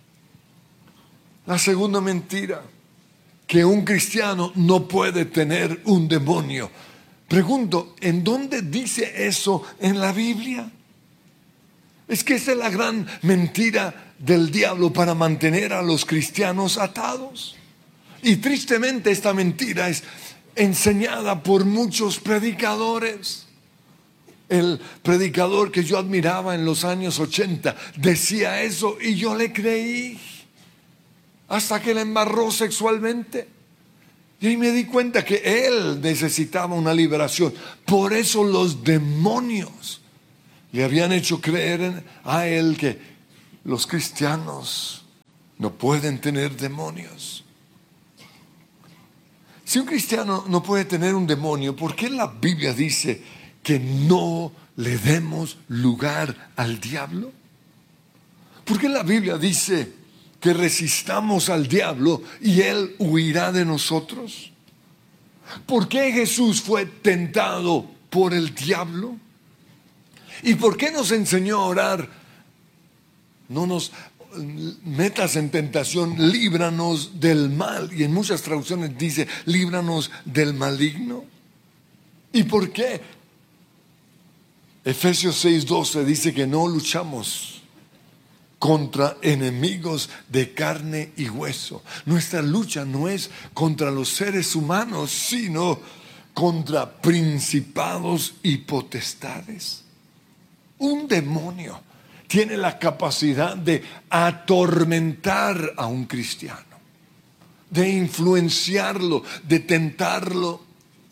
D: La segunda mentira, que un cristiano no puede tener un demonio. Pregunto, ¿en dónde dice eso en la Biblia? Es que esa es la gran mentira del diablo para mantener a los cristianos atados. Y tristemente esta mentira es enseñada por muchos predicadores. El predicador que yo admiraba en los años 80 decía eso y yo le creí. Hasta que le embarró sexualmente. Y ahí me di cuenta que él necesitaba una liberación. Por eso los demonios Le habían hecho creer a él que los cristianos no pueden tener demonios. Si un cristiano no puede tener un demonio, ¿por qué la Biblia dice que no le demos lugar al diablo? ¿Por qué la Biblia dice que resistamos al diablo y él huirá de nosotros? ¿Por qué Jesús fue tentado por el diablo? ¿Y por qué nos enseñó a orar? No nos metas en tentación, líbranos del mal. Y en muchas traducciones dice, líbranos del maligno. ¿Y por qué? Efesios 6:12 dice que no luchamos contra enemigos de carne y hueso. Nuestra lucha no es contra los seres humanos, sino contra principados y potestades. Un demonio tiene la capacidad de atormentar a un cristiano, de influenciarlo, de tentarlo.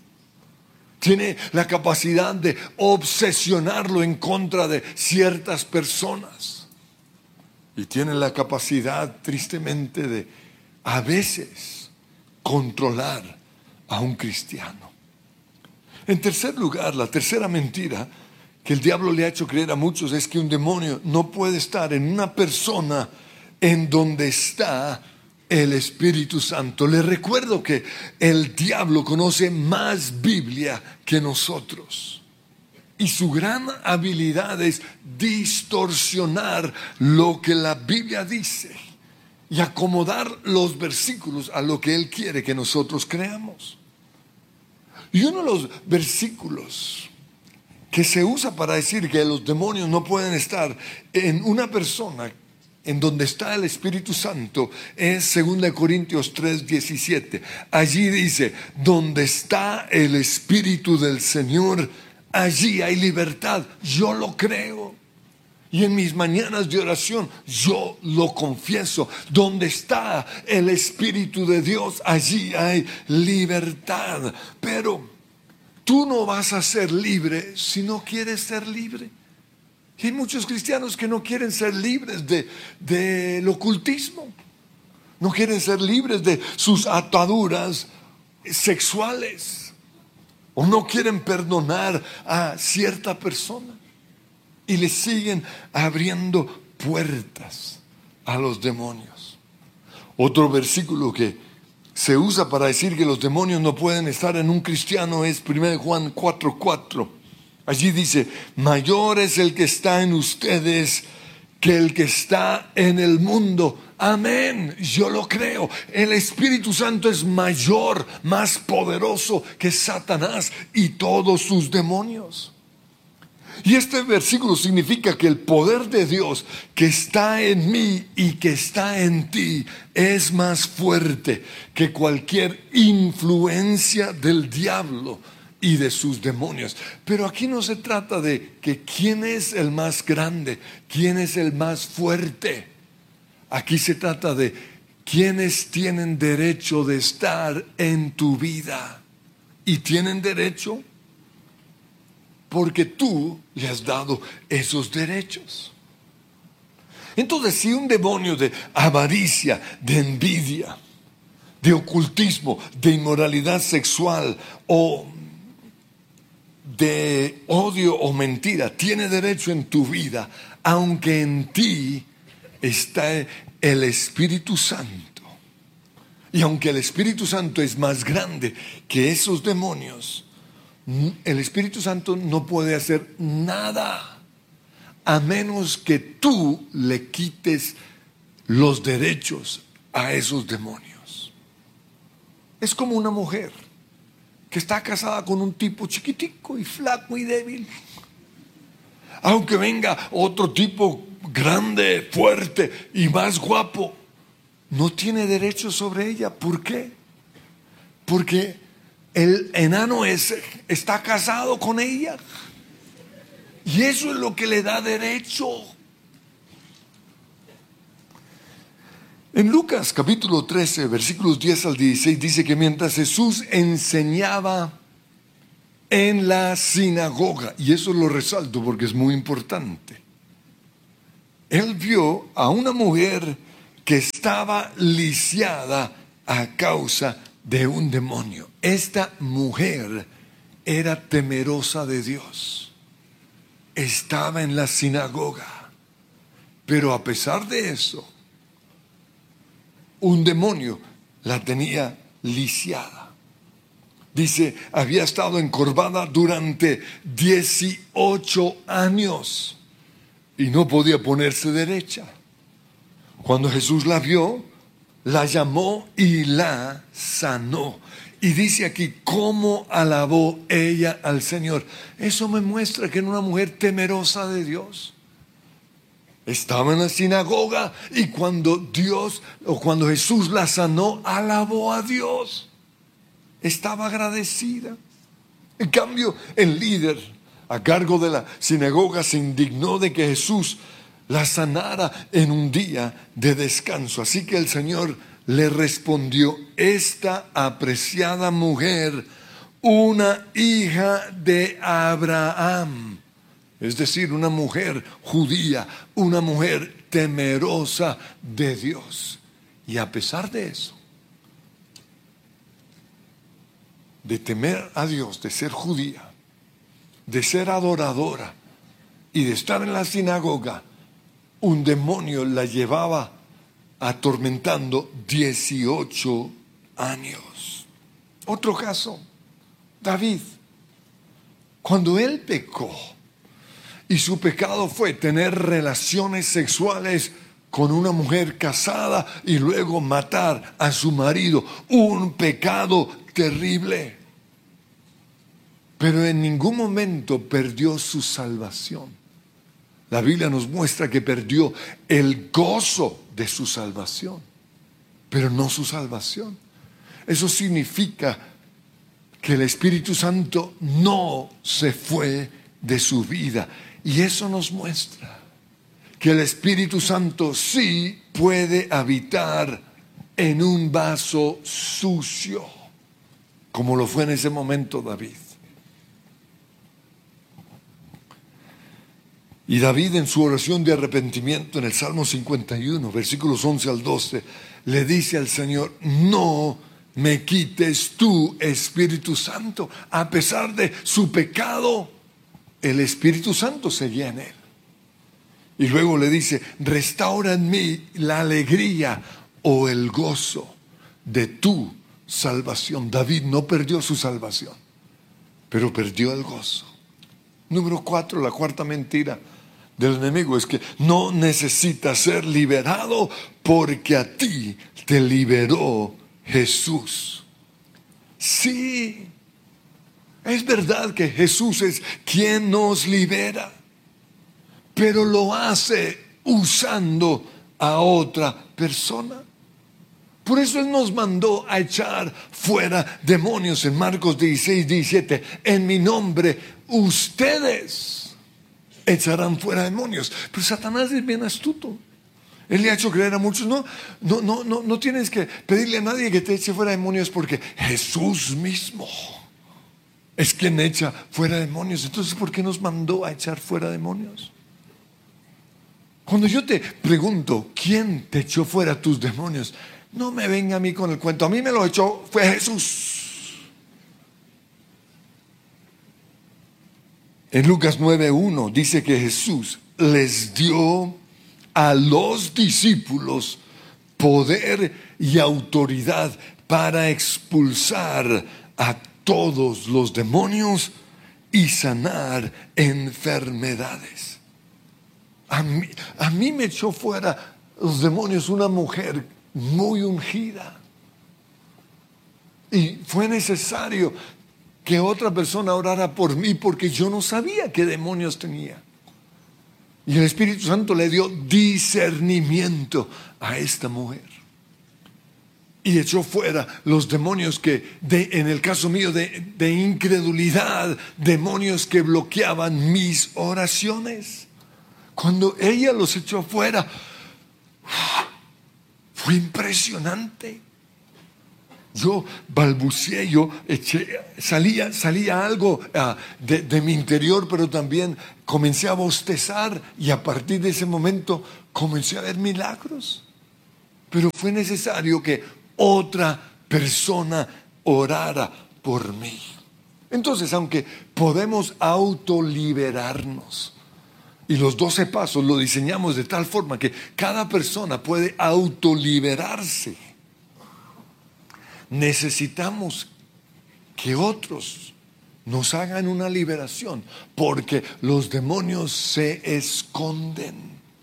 D: Tiene la capacidad de obsesionarlo en contra de ciertas personas. Y tiene la capacidad, tristemente, de a veces controlar a un cristiano. En tercer lugar, la tercera mentira que el diablo le ha hecho creer a muchos es que un demonio no puede estar en una persona en donde está el Espíritu Santo. Les recuerdo que el diablo conoce más Biblia que nosotros. Y su gran habilidad es distorsionar lo que la Biblia dice y acomodar los versículos a lo que él quiere que nosotros creamos. Y uno de los versículos que se usa para decir que los demonios no pueden estar en una persona en donde está el Espíritu Santo es 2 Corintios 3:17. Allí dice, donde está el Espíritu del Señor, allí hay libertad. Yo lo creo. Y en mis mañanas de oración yo lo confieso. Donde está el Espíritu de Dios, allí hay libertad. Pero tú no vas a ser libre si no quieres ser libre. Y hay muchos cristianos que no quieren ser libres del ocultismo. No quieren ser libres de sus ataduras sexuales. O no quieren perdonar a cierta persona. Y le siguen abriendo puertas a los demonios. Otro versículo que se usa para decir que los demonios no pueden estar en un cristiano es 1 Juan 4:4. Allí dice, mayor es el que está en ustedes que el que está en el mundo. Amén, yo lo creo. El Espíritu Santo es mayor, más poderoso que Satanás y todos sus demonios. Y este versículo significa que el poder de Dios que está en mí y que está en ti es más fuerte que cualquier influencia del diablo y de sus demonios. Pero aquí no se trata de que quién es el más grande, quién es el más fuerte. Aquí se trata de quiénes tienen derecho de estar en tu vida. Y tienen derecho porque tú le has dado esos derechos. Entonces, si un demonio de avaricia, de envidia, de ocultismo, de inmoralidad sexual o de odio o mentira tiene derecho en tu vida, aunque en ti está el Espíritu Santo, y aunque el Espíritu Santo es más grande que esos demonios, el Espíritu Santo no puede hacer nada a menos que tú le quites los derechos a esos demonios. Es como una mujer que está casada con un tipo chiquitico y flaco y débil. Aunque venga otro tipo grande, fuerte y más guapo, no tiene derecho sobre ella. ¿Por qué? Porque el enano está casado con ella. Y eso es lo que le da derecho. En Lucas capítulo 13, versículos 10 al 16, dice que mientras Jesús enseñaba en la sinagoga. Y eso lo resalto porque es muy importante. Él vio a una mujer que estaba lisiada a causa de un demonio. Esta mujer era temerosa de Dios. Estaba en la sinagoga. Pero a pesar de eso, un demonio la tenía lisiada. Dice, había estado encorvada durante 18 años y no podía ponerse derecha. Cuando Jesús la vio, la llamó y la sanó. Y dice aquí, ¿cómo alabó ella al Señor? Eso me muestra que era una mujer temerosa de Dios. Estaba en la sinagoga y cuando Jesús la sanó, alabó a Dios. Estaba agradecida. En cambio, el líder a cargo de la sinagoga se indignó de que Jesús la sanara en un día de descanso. Así que el Señor le respondió, esta apreciada mujer, una hija de Abraham, es decir, una mujer judía, una mujer temerosa de Dios. Y a pesar de eso, de temer a Dios, de ser judía, de ser adoradora y de estar en la sinagoga, un demonio la llevaba atormentando 18 años. Otro caso, David, cuando él pecó, y su pecado fue tener relaciones sexuales con una mujer casada y luego matar a su marido. Un pecado terrible. Pero en ningún momento perdió su salvación. La Biblia nos muestra que perdió el gozo de su salvación, pero no su salvación. Eso significa que el Espíritu Santo no se fue de su vida. Y eso nos muestra que el Espíritu Santo sí puede habitar en un vaso sucio, como lo fue en ese momento David. Y David, en su oración de arrepentimiento en el Salmo 51, versículos 11 al 12, le dice al Señor, no me quites tu Espíritu Santo. A pesar de su pecado, el Espíritu Santo seguía en él. Y luego le dice, restaura en mí la alegría o el gozo de tu salvación. David no perdió su salvación, pero perdió el gozo. Número 4, la cuarta mentira del enemigo es que no necesitas ser liberado porque a ti te liberó Jesús. Sí, es verdad que Jesús es quien nos libera, pero lo hace usando a otra persona. Por eso Él nos mandó a echar fuera demonios en Marcos 16, 17. En mi nombre ustedes echarán fuera demonios. Pero Satanás es bien astuto. Él le ha hecho creer a muchos, no tienes que pedirle a nadie que te eche fuera demonios porque Jesús mismo es quien echa fuera demonios. Entonces, ¿por qué nos mandó a echar fuera demonios? Cuando yo te pregunto, ¿quién te echó fuera tus demonios? No me venga a mí con el cuento. A mí me lo echó, fue Jesús. En Lucas 9:1 dice que Jesús les dio a los discípulos poder y autoridad para expulsar a todos los demonios y sanar enfermedades. A mí me echó fuera los demonios una mujer muy ungida. Y fue necesario que otra persona orara por mí porque yo no sabía qué demonios tenía. Y el Espíritu Santo le dio discernimiento a esta mujer. Y echó fuera los demonios que, en el caso mío, de incredulidad, demonios que bloqueaban mis oraciones. Cuando ella los echó fuera, fue impresionante. Yo balbuceé, salía algo de mi interior, pero también comencé a bostezar y a partir de ese momento comencé a ver milagros. Pero fue necesario que otra persona orara por mí. Entonces, aunque podemos autoliberarnos, y los 12 pasos lo diseñamos de tal forma que cada persona puede autoliberarse, necesitamos que otros nos hagan una liberación, porque los demonios se esconden.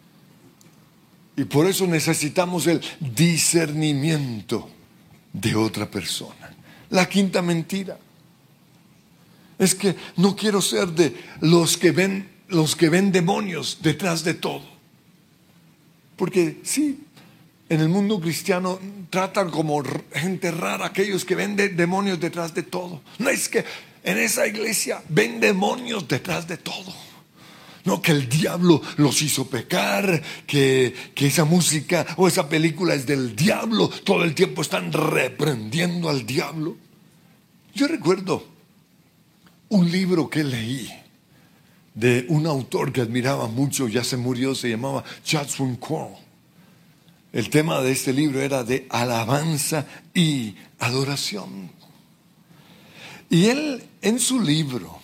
D: Y por eso necesitamos el discernimiento de otra persona. La quinta mentira es que no quiero ser de los que ven demonios detrás de todo. Porque sí, en el mundo cristiano tratan como gente rara aquellos que ven demonios detrás de todo. No es que en esa iglesia ven demonios detrás de todo. No, que el diablo los hizo pecar, que esa música o esa película es del diablo. Todo el tiempo están reprendiendo al diablo. Yo recuerdo un libro que leí de un autor que admiraba mucho, ya se murió, se llamaba Joshua Cole. El tema de este libro era de alabanza y adoración. Y él, en su libro,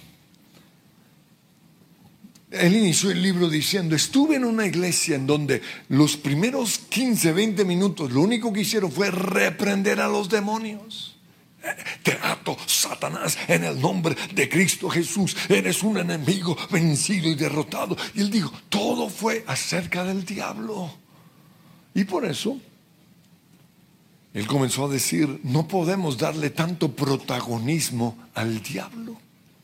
D: él inició el libro diciendo: estuve en una iglesia en donde los primeros 15, 20 minutos lo único que hicieron fue reprender a los demonios. Te ato, Satanás, en el nombre de Cristo Jesús. Eres un enemigo vencido y derrotado. Y él dijo, todo fue acerca del diablo. Y por eso él comenzó a decir, no podemos darle tanto protagonismo al diablo.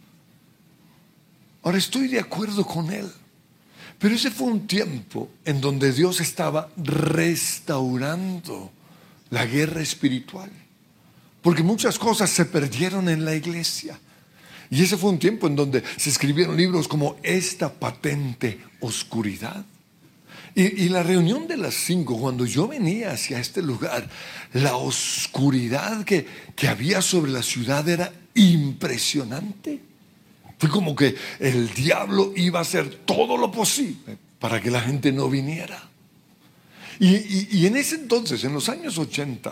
D: Ahora estoy de acuerdo con él, pero ese fue un tiempo en donde Dios estaba restaurando la guerra espiritual, porque muchas cosas se perdieron en la iglesia. Y ese fue un tiempo en donde se escribieron libros como Esta patente oscuridad. Y la reunión de las 5, cuando yo venía hacia este lugar, la oscuridad que había sobre la ciudad era impresionante. Fue como que el diablo iba a hacer todo lo posible para que la gente no viniera. Y en ese entonces, en los años 80,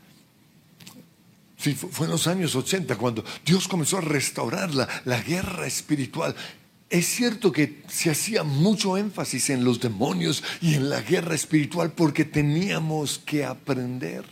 D: sí, fue en los años 80 cuando Dios comenzó a restaurar la guerra espiritual. Es cierto que se hacía mucho énfasis en los demonios y en la guerra espiritual porque teníamos que aprender.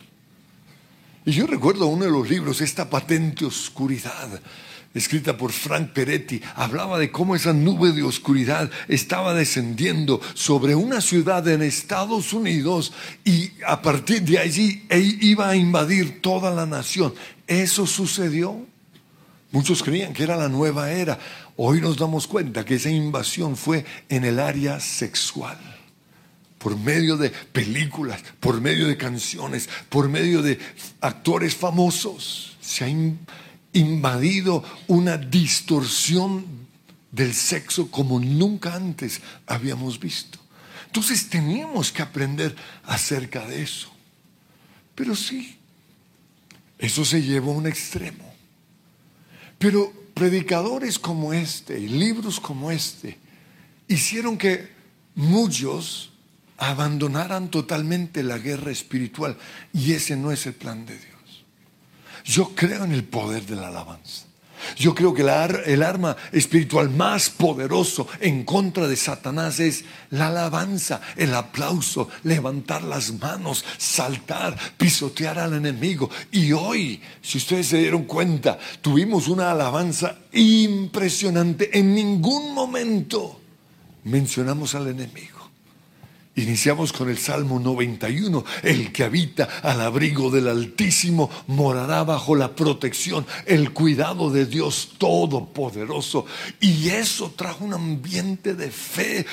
D: Y yo recuerdo uno de los libros, Esta patente oscuridad, escrita por Frank Peretti, hablaba de cómo esa nube de oscuridad estaba descendiendo sobre una ciudad en Estados Unidos y a partir de allí iba a invadir toda la nación. Eso sucedió. Muchos creían que era la nueva era. Hoy nos damos cuenta que esa invasión fue en el área sexual. Por medio de películas, por medio de canciones, por medio de actores famosos. Se ha invadido una distorsión del sexo como nunca antes habíamos visto. Entonces teníamos que aprender acerca de eso. Pero sí, eso se llevó a un extremo. Pero predicadores como este y libros como este hicieron que muchos abandonaran totalmente la guerra espiritual, y ese no es el plan de Dios. Yo creo en el poder de la alabanza. Yo creo que el arma espiritual más poderoso en contra de Satanás es la alabanza, el aplauso, levantar las manos, saltar, pisotear al enemigo. Y hoy, si ustedes se dieron cuenta, tuvimos una alabanza impresionante. En ningún momento mencionamos al enemigo. Iniciamos con el Salmo 91. El que habita al abrigo del Altísimo morará bajo la protección, el cuidado de Dios Todopoderoso. Y eso trajo un ambiente de fe,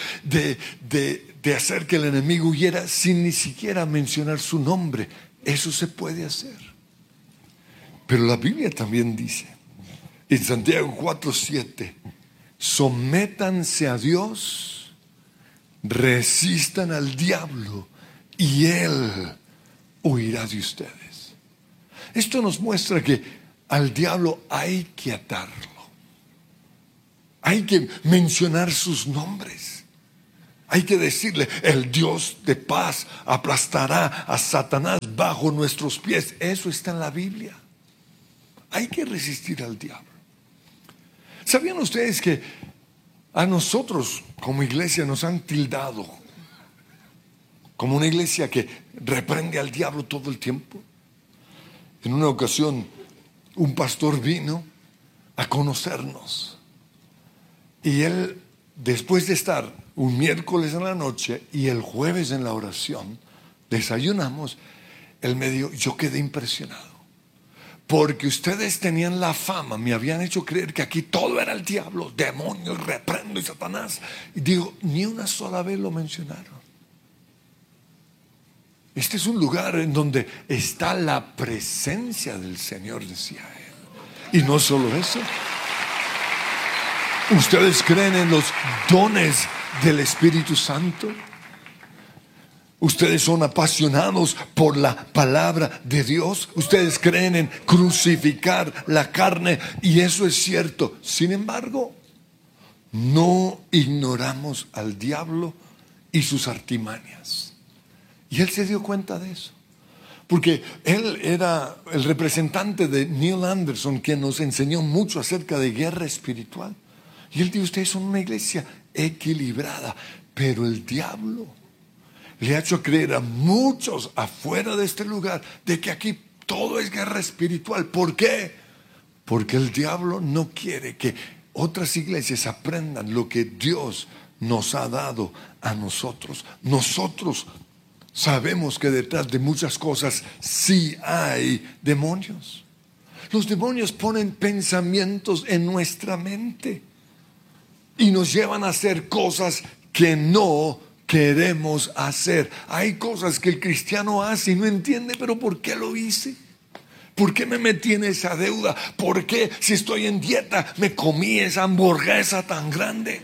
D: de hacer que el enemigo huyera sin ni siquiera mencionar su nombre. Eso se puede hacer. Pero la Biblia también dice, en Santiago 4:7, sométanse a Dios, resistan al diablo y él huirá de ustedes. Esto nos muestra que al diablo hay que atarlo. Hay que mencionar sus nombres. Hay que decirle, el Dios de paz aplastará a Satanás bajo nuestros pies. Eso está en la Biblia. Hay que resistir al diablo. ¿Sabían ustedes que a nosotros como iglesia nos han tildado como una iglesia que reprende al diablo todo el tiempo? En una ocasión, un pastor vino a conocernos. Y él, después de estar un miércoles en la noche y el jueves en la oración, desayunamos, él me dijo, yo quedé impresionado. Porque ustedes tenían la fama, me habían hecho creer que aquí todo era el diablo, demonios, reprendo y Satanás. Y digo, ni una sola vez lo mencionaron. Este es un lugar en donde está la presencia del Señor, decía él. Y no solo eso. ¿Ustedes creen en los dones del Espíritu Santo? ¿Ustedes son apasionados por la palabra de Dios? ¿Ustedes creen en crucificar la carne? Y eso es cierto. Sin embargo, no ignoramos al diablo y sus artimañas. Y él se dio cuenta de eso. Porque él era el representante de Neil Anderson, quien nos enseñó mucho acerca de guerra espiritual. Y él dijo, ustedes son una iglesia equilibrada, pero el diablo le ha hecho creer a muchos afuera de este lugar de que aquí todo es guerra espiritual. ¿Por qué? Porque el diablo no quiere que otras iglesias aprendan lo que Dios nos ha dado a nosotros. Nosotros sabemos que detrás de muchas cosas sí hay demonios. Los demonios ponen pensamientos en nuestra mente y nos llevan a hacer cosas que no queremos hacer. Hay cosas que el cristiano hace y no entiende, pero ¿por qué lo hice? ¿Por qué me metí en esa deuda? ¿Por qué si estoy en dieta me comí esa hamburguesa tan grande?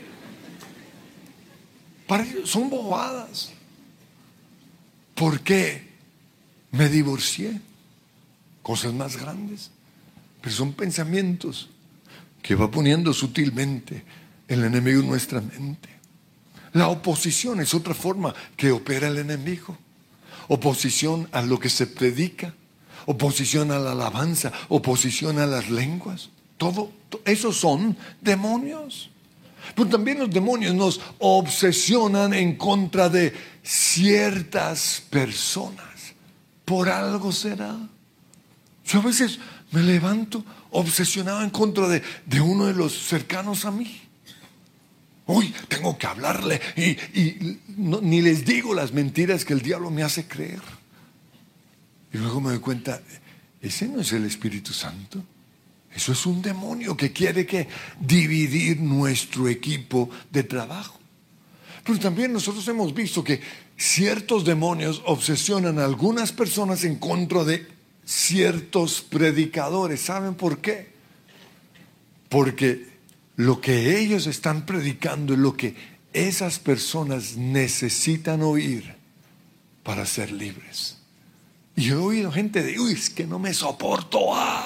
D: Para ellos son bobadas. ¿Por qué me divorcié? Cosas más grandes. Pero son pensamientos que va poniendo sutilmente el enemigo en nuestra mente. La oposición es otra forma que opera el enemigo. Oposición a lo que se predica, oposición a la alabanza, oposición a las lenguas. Todo esos son demonios. Pero también los demonios nos obsesionan en contra de ciertas personas. Por algo será. Yo a veces me levanto obsesionado en contra de uno de los cercanos a mí. Uy, tengo que hablarle y ni les digo las mentiras que el diablo me hace creer. Y luego me doy cuenta, ese no es el Espíritu Santo. Eso es un demonio que quiere dividir nuestro equipo de trabajo. Pero también nosotros hemos visto que ciertos demonios obsesionan a algunas personas en contra de ciertos predicadores. ¿Saben por qué? Porque lo que ellos están predicando es lo que esas personas necesitan oír para ser libres. Y he oído gente de, uy, es que no me soporto.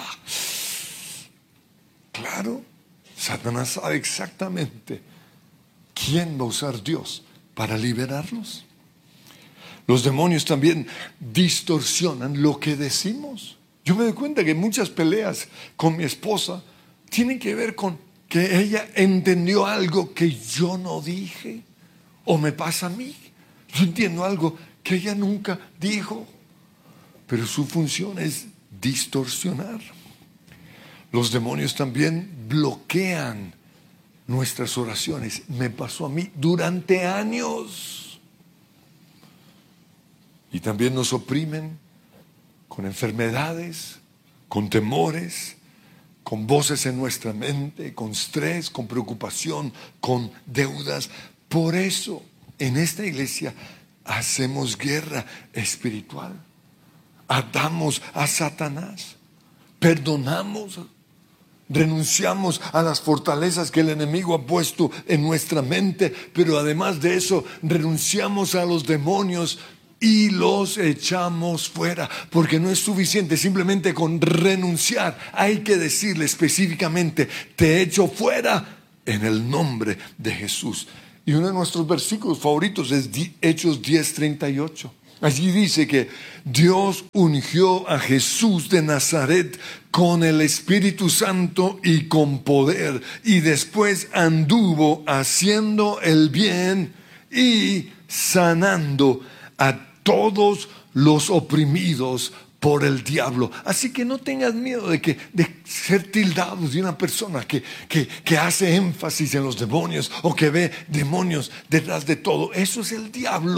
D: Claro, Satanás sabe exactamente quién va a usar Dios para liberarlos. Los demonios también distorsionan lo que decimos. Yo me doy cuenta que muchas peleas con mi esposa tienen que ver con que ella entendió algo que yo no dije, o me pasa a mí. Yo entiendo algo que ella nunca dijo, pero su función es distorsionar. Los demonios también bloquean nuestras oraciones. Me pasó a mí durante años. Y también nos oprimen con enfermedades, con temores, con voces en nuestra mente, con estrés, con preocupación, con deudas. Por eso, en esta iglesia hacemos guerra espiritual. Atamos a Satanás, perdonamos, renunciamos a las fortalezas que el enemigo ha puesto en nuestra mente, pero además de eso, renunciamos a los demonios y los echamos fuera, porque no es suficiente simplemente con renunciar. Hay que decirle específicamente: te echo fuera en el nombre de Jesús. Y uno de nuestros versículos favoritos es Hechos 10:38. Allí dice que Dios ungió a Jesús de Nazaret con el Espíritu Santo y con poder, y después anduvo haciendo el bien y sanando a todos los oprimidos por el diablo. Así que no tengas miedo de ser tildados de una persona que hace énfasis en los demonios o que ve demonios detrás de todo. Eso es el diablo.